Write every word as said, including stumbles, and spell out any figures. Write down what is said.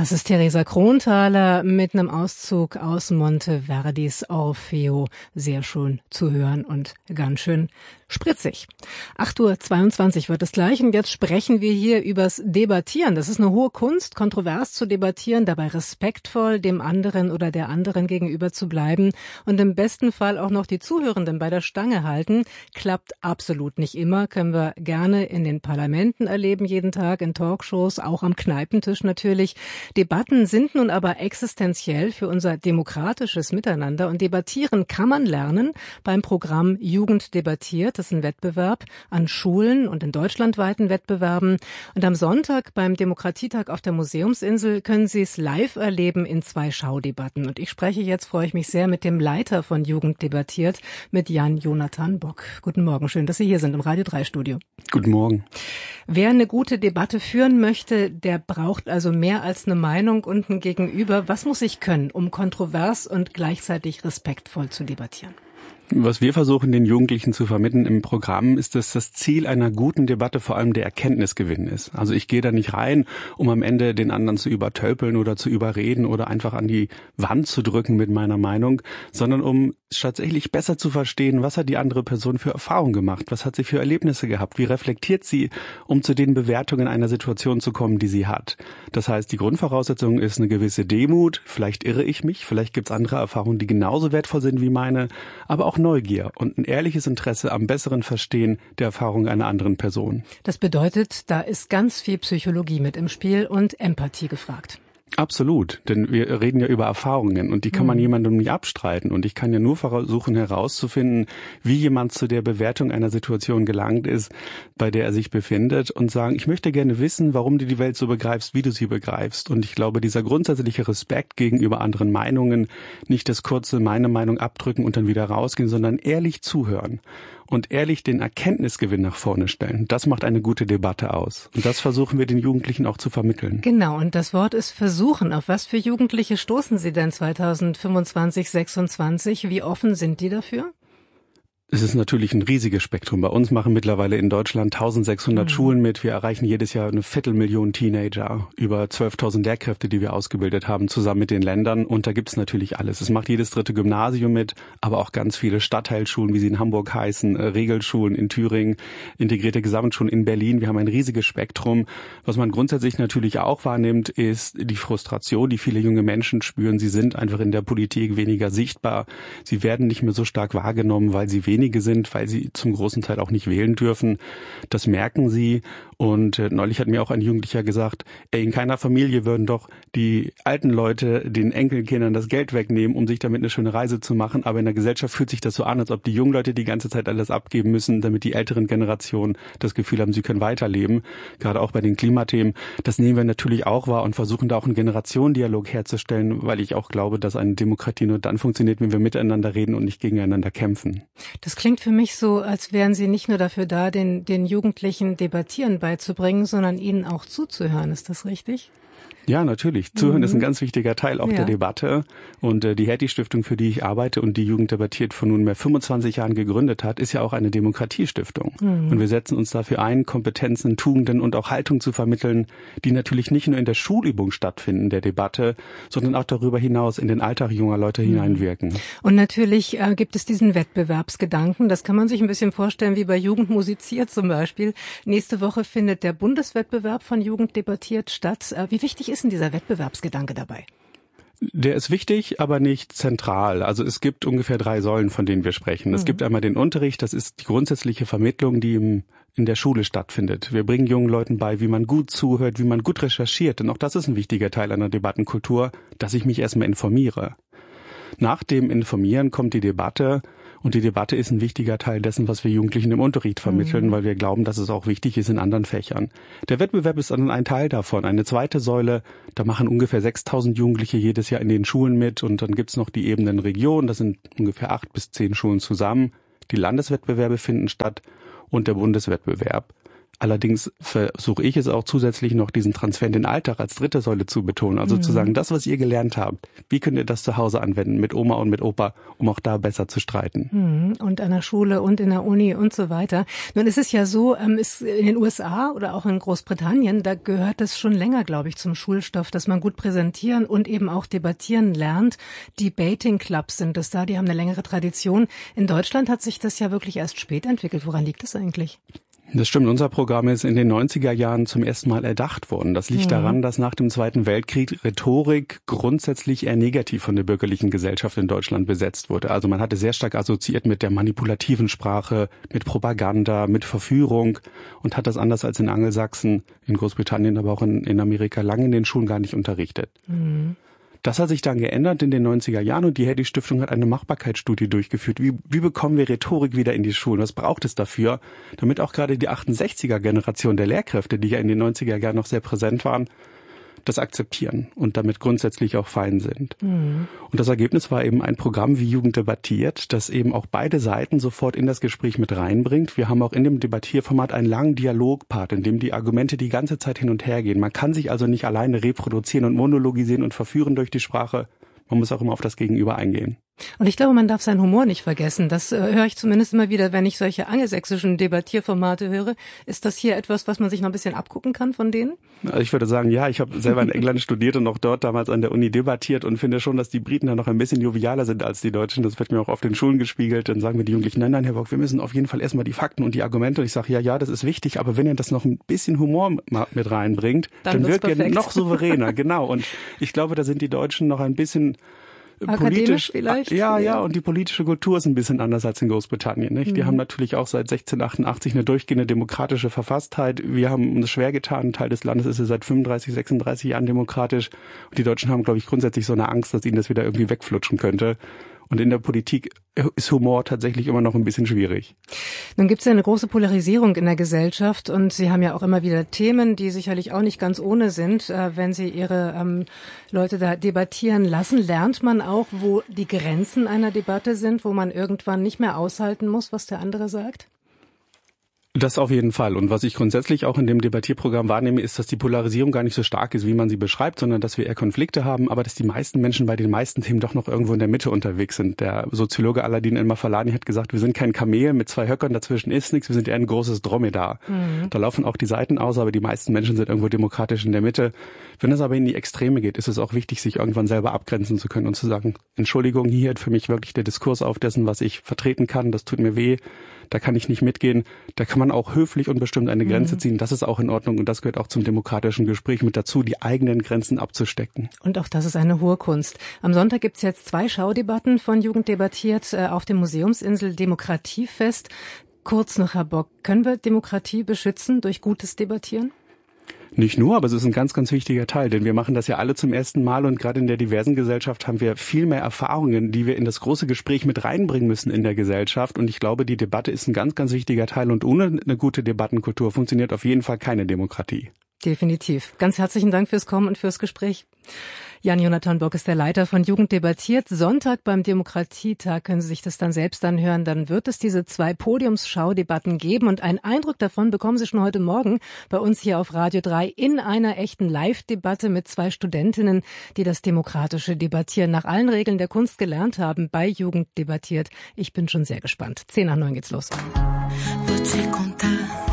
Das ist Theresa Kronthaler mit einem Auszug aus Monteverdis Orfeo. Sehr schön zu hören und ganz schön spritzig. acht Uhr zweiundzwanzig wird es gleich und jetzt sprechen wir hier übers Debattieren. Das ist eine hohe Kunst, kontrovers zu debattieren, dabei respektvoll dem anderen oder der anderen gegenüber zu bleiben und im besten Fall auch noch die Zuhörenden bei der Stange halten. Klappt absolut nicht immer, können wir gerne in den Parlamenten erleben, jeden Tag in Talkshows, auch am Kneipentisch natürlich. Debatten sind nun aber existenziell für unser demokratisches Miteinander und debattieren kann man lernen beim Programm Jugend debattiert. Das ist ein Wettbewerb an Schulen und in deutschlandweiten Wettbewerben. Und am Sonntag beim Demokratietag auf der Museumsinsel können Sie es live erleben in zwei Schaudebatten. Und ich spreche jetzt, freue ich mich sehr, mit dem Leiter von Jugend debattiert, mit Jan-Jonathan Bock. Guten Morgen, schön, dass Sie hier sind im Radio drei Studio. Guten Morgen. Wer eine gute Debatte führen möchte, der braucht also mehr als eine Meinung und ein Gegenüber. Was muss ich können, um kontrovers und gleichzeitig respektvoll zu debattieren? Was wir versuchen, den Jugendlichen zu vermitteln im Programm, ist, dass das Ziel einer guten Debatte vor allem der Erkenntnisgewinn ist. Also ich gehe da nicht rein, um am Ende den anderen zu übertölpeln oder zu überreden oder einfach an die Wand zu drücken mit meiner Meinung, sondern um tatsächlich besser zu verstehen, was hat die andere Person für Erfahrungen gemacht, was hat sie für Erlebnisse gehabt, wie reflektiert sie, um zu den Bewertungen einer Situation zu kommen, die sie hat. Das heißt, die Grundvoraussetzung ist eine gewisse Demut, vielleicht irre ich mich, vielleicht gibt es andere Erfahrungen, die genauso wertvoll sind wie meine, aber auch Neugier und ein ehrliches Interesse am besseren Verstehen der Erfahrung einer anderen Person. Das bedeutet, da ist ganz viel Psychologie mit im Spiel und Empathie gefragt. Absolut, denn wir reden ja über Erfahrungen und die kann man jemandem nicht abstreiten. Und ich kann ja nur versuchen herauszufinden, wie jemand zu der Bewertung einer Situation gelangt ist, bei der er sich befindet und sagen, ich möchte gerne wissen, warum du die Welt so begreifst, wie du sie begreifst. Und ich glaube, dieser grundsätzliche Respekt gegenüber anderen Meinungen, nicht das kurze meine Meinung abdrücken und dann wieder rausgehen, sondern ehrlich zuhören und ehrlich den Erkenntnisgewinn nach vorne stellen. Das macht eine gute Debatte aus. Und das versuchen wir den Jugendlichen auch zu vermitteln. Genau, und das Wort ist versuchen. Auf was für Jugendliche stoßen Sie denn zweitausendfünfundzwanzig, sechsundzwanzig? Wie offen sind die dafür? Es ist natürlich ein riesiges Spektrum. Bei uns machen mittlerweile in Deutschland eintausendsechshundert mhm. Schulen mit. Wir erreichen jedes Jahr eine Viertelmillion Teenager, über zwölftausend Lehrkräfte, die wir ausgebildet haben, zusammen mit den Ländern. Und da gibt's natürlich alles. Es macht jedes dritte Gymnasium mit, aber auch ganz viele Stadtteilschulen, wie sie in Hamburg heißen, Regelschulen in Thüringen, integrierte Gesamtschulen in Berlin. Wir haben ein riesiges Spektrum. Was man grundsätzlich natürlich auch wahrnimmt, ist die Frustration, die viele junge Menschen spüren. Sie sind einfach in der Politik weniger sichtbar. Sie werden nicht mehr so stark wahrgenommen, weil sie weniger sind, weil sie zum großen Teil auch nicht wählen dürfen. Das merken sie. Und äh, neulich hat mir auch ein Jugendlicher gesagt, ey, in keiner Familie würden doch die alten Leute den Enkelkindern das Geld wegnehmen, um sich damit eine schöne Reise zu machen. Aber in der Gesellschaft fühlt sich das so an, als ob die jungen Leute die ganze Zeit alles abgeben müssen, damit die älteren Generationen das Gefühl haben, sie können weiterleben. Gerade auch bei den Klimathemen. Das nehmen wir natürlich auch wahr und versuchen da auch einen Generationendialog herzustellen, weil ich auch glaube, dass eine Demokratie nur dann funktioniert, wenn wir miteinander reden und nicht gegeneinander kämpfen. Das klingt für mich so, als wären Sie nicht nur dafür da, den, den Jugendlichen Debattieren beizubringen, sondern ihnen auch zuzuhören. Ist das richtig? Ja, natürlich. Zuhören mhm. ist ein ganz wichtiger Teil auch ja. der Debatte. Und äh, die Hertie-Stiftung, für die ich arbeite und die Jugend debattiert vor nunmehr fünfundzwanzig Jahren gegründet hat, ist ja auch eine Demokratiestiftung. Mhm. Und wir setzen uns dafür ein, Kompetenzen, Tugenden und auch Haltung zu vermitteln, die natürlich nicht nur in der Schulübung stattfinden, der Debatte, sondern auch darüber hinaus in den Alltag junger Leute mhm. hineinwirken. Und natürlich äh, gibt es diesen Wettbewerbsgedanken. Das kann man sich ein bisschen vorstellen wie bei Jugend musiziert zum Beispiel. Nächste Woche findet der Bundeswettbewerb von Jugend debattiert statt. Äh, wie wichtig ist denn dieser Wettbewerbsgedanke dabei? Der ist wichtig, aber nicht zentral. Also es gibt ungefähr drei Säulen, von denen wir sprechen. Mhm. Es gibt einmal den Unterricht, das ist die grundsätzliche Vermittlung, die im, in der Schule stattfindet. Wir bringen jungen Leuten bei, wie man gut zuhört, wie man gut recherchiert. Denn auch das ist ein wichtiger Teil einer Debattenkultur, dass ich mich erstmal informiere. Nach dem Informieren kommt die Debatte. Und die Debatte ist ein wichtiger Teil dessen, was wir Jugendlichen im Unterricht vermitteln, mhm. weil wir glauben, dass es auch wichtig ist in anderen Fächern. Der Wettbewerb ist dann ein Teil davon. Eine zweite Säule, da machen ungefähr sechstausend Jugendliche jedes Jahr in den Schulen mit. Und dann gibt's noch die Ebenen Region, das sind ungefähr acht bis zehn Schulen zusammen. Die Landeswettbewerbe finden statt und der Bundeswettbewerb. Allerdings versuche ich es auch zusätzlich noch, diesen Transfer in den Alltag als dritte Säule zu betonen. Also mhm. zu sagen, das, was ihr gelernt habt, wie könnt ihr das zu Hause anwenden mit Oma und mit Opa, um auch da besser zu streiten. Mhm. Und an der Schule und in der Uni und so weiter. Nun ist es ja so, ist in den U S A oder auch in Großbritannien, da gehört es schon länger, glaube ich, zum Schulstoff, dass man gut präsentieren und eben auch debattieren lernt. Debating Clubs sind es da, die haben eine längere Tradition. In Deutschland hat sich das ja wirklich erst spät entwickelt. Woran liegt das eigentlich? Das stimmt, unser Programm ist in den neunziger Jahren zum ersten Mal erdacht worden. Das liegt mhm. daran, dass nach dem Zweiten Weltkrieg Rhetorik grundsätzlich eher negativ von der bürgerlichen Gesellschaft in Deutschland besetzt wurde. Also man hatte sehr stark assoziiert mit der manipulativen Sprache, mit Propaganda, mit Verführung und hat das anders als in Angelsachsen, in Großbritannien, aber auch in, in Amerika lange in den Schulen gar nicht unterrichtet. Mhm. Das hat sich dann geändert in den neunziger Jahren und die Hertie-Stiftung hat eine Machbarkeitsstudie durchgeführt. Wie, wie bekommen wir Rhetorik wieder in die Schulen? Was braucht es dafür? Damit auch gerade die achtundsechziger-Generation der Lehrkräfte, die ja in den neunziger Jahren noch sehr präsent waren, das akzeptieren und damit grundsätzlich auch fein sind. Mhm. Und das Ergebnis war eben ein Programm wie Jugend debattiert, das eben auch beide Seiten sofort in das Gespräch mit reinbringt. Wir haben auch in dem Debattierformat einen langen Dialogpart, in dem die Argumente die ganze Zeit hin und her gehen. Man kann sich also nicht alleine reproduzieren und monologisieren und verführen durch die Sprache. Man muss auch immer auf das Gegenüber eingehen. Und ich glaube, man darf seinen Humor nicht vergessen. Das äh, höre ich zumindest immer wieder, wenn ich solche angelsächsischen Debattierformate höre. Ist das hier etwas, was man sich noch ein bisschen abgucken kann von denen? Ich würde sagen, ja. Ich habe selber in England studiert und auch dort damals an der Uni debattiert und finde schon, dass die Briten da noch ein bisschen jovialer sind als die Deutschen. Das wird mir auch auf den Schulen gespiegelt. Dann sagen mir die Jugendlichen, nein, nein, Herr Bock, wir müssen auf jeden Fall erstmal die Fakten und die Argumente. Und ich sage, ja, ja, das ist wichtig. Aber wenn ihr das noch ein bisschen Humor mit reinbringt, dann, dann wirkt ihr noch souveräner. Genau. Und ich glaube, da sind die Deutschen noch ein bisschen Akademisch vielleicht? Ja, ja, und die politische Kultur ist ein bisschen anders als in Großbritannien, nicht? Die mhm. haben natürlich auch seit sechzehnhundertachtundachtzig eine durchgehende demokratische Verfasstheit. Wir haben uns schwer getan, ein Teil des Landes ist ja seit fünfunddreißig, sechsunddreißig Jahren demokratisch. Und die Deutschen haben, glaube ich, grundsätzlich so eine Angst, dass ihnen das wieder irgendwie wegflutschen könnte. Und in der Politik ist Humor tatsächlich immer noch ein bisschen schwierig. Nun gibt es ja eine große Polarisierung in der Gesellschaft und Sie haben ja auch immer wieder Themen, die sicherlich auch nicht ganz ohne sind. Äh, wenn Sie Ihre ähm, Leute da debattieren lassen, lernt man auch, wo die Grenzen einer Debatte sind, wo man irgendwann nicht mehr aushalten muss, was der andere sagt? Das auf jeden Fall. Und was ich grundsätzlich auch in dem Debattierprogramm wahrnehme, ist, dass die Polarisierung gar nicht so stark ist, wie man sie beschreibt, sondern dass wir eher Konflikte haben, aber dass die meisten Menschen bei den meisten Themen doch noch irgendwo in der Mitte unterwegs sind. Der Soziologe Aladin El-Mafalani hat gesagt, wir sind kein Kamel mit zwei Höckern, dazwischen ist nichts, wir sind eher ein großes Dromedar. Mhm. Da laufen auch die Seiten aus, aber die meisten Menschen sind irgendwo demokratisch in der Mitte. Wenn es aber in die Extreme geht, ist es auch wichtig, sich irgendwann selber abgrenzen zu können und zu sagen, Entschuldigung, hier hört für mich wirklich der Diskurs auf dessen, was ich vertreten kann, das tut mir weh. Da kann ich nicht mitgehen. Da kann man auch höflich und bestimmt eine Grenze ziehen. Das ist auch in Ordnung und das gehört auch zum demokratischen Gespräch mit dazu, die eigenen Grenzen abzustecken. Und auch das ist eine hohe Kunst. Am Sonntag gibt es jetzt zwei Schaudebatten von Jugend debattiert auf dem Museumsinsel Demokratiefest. Kurz noch, Herr Bock, können wir Demokratie beschützen durch gutes Debattieren? Nicht nur, aber es ist ein ganz, ganz wichtiger Teil, denn wir machen das ja alle zum ersten Mal und gerade in der diversen Gesellschaft haben wir viel mehr Erfahrungen, die wir in das große Gespräch mit reinbringen müssen in der Gesellschaft und ich glaube, die Debatte ist ein ganz, ganz wichtiger Teil und ohne eine gute Debattenkultur funktioniert auf jeden Fall keine Demokratie. Definitiv. Ganz herzlichen Dank fürs Kommen und fürs Gespräch. Jan-Jonathan Bock ist der Leiter von Jugend debattiert. Sonntag beim Demokratietag können Sie sich das dann selbst anhören. Dann wird es diese zwei Podiumsschaudebatten geben und einen Eindruck davon bekommen Sie schon heute Morgen bei uns hier auf Radio drei in einer echten Live-Debatte mit zwei Studentinnen, die das demokratische Debattieren nach allen Regeln der Kunst gelernt haben bei Jugend debattiert. Ich bin schon sehr gespannt. Zehn nach neun geht's los.